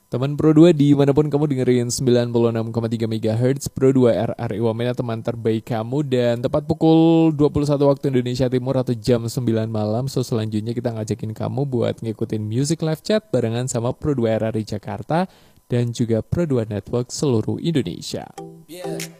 Teman Pro 2 dimanapun kamu dengerin 96,3 MHz Pro 2 RRI Wamena, teman terbaik kamu. Dan tepat pukul 21 waktu Indonesia Timur atau jam 9 malam. So selanjutnya kita ngajakin kamu buat ngikutin Music Live Chat barengan sama Pro 2 RRI Jakarta dan juga Pro 2 Network seluruh Indonesia.